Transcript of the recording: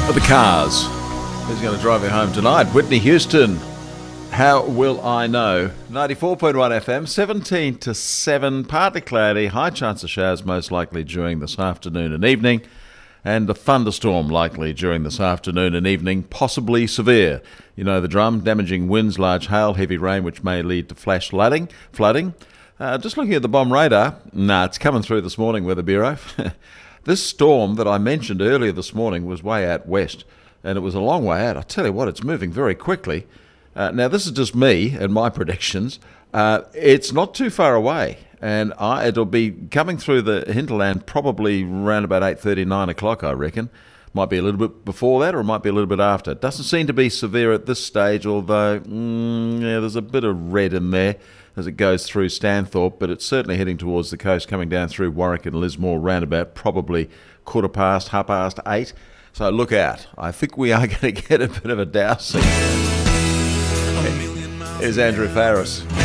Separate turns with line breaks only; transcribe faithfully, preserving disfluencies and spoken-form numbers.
For the cars, who's going to drive you home tonight? Whitney Houston. How will I know? ninety-four point one F M, seventeen to seven, partly cloudy, high chance of showers most likely during this afternoon and evening, and a thunderstorm likely during this afternoon and evening, possibly severe. You know the drum, damaging winds, large hail, heavy rain, which may lead to flash flooding. flooding. Uh, just looking at the bomb radar, nah, it's coming through this morning, Weather Bureau. This storm that I mentioned earlier this morning was way out west, and it was a long way out. I tell you what, it's moving very quickly. Uh, now, this is just me and my predictions. Uh, it's not too far away, and I, it'll be coming through the hinterland probably around about eight thirty, nine o'clock, I reckon. Might be a little bit before that, or it might be a little bit after. It doesn't seem to be severe at this stage, although mm, yeah, there's a bit of red in there as it goes through Stanthorpe, but it's certainly heading towards the coast, coming down through Warwick and Lismore roundabout, probably quarter past, half past eight. So look out. I think we are going to get a bit of a dousing. Here's Andrew Farris.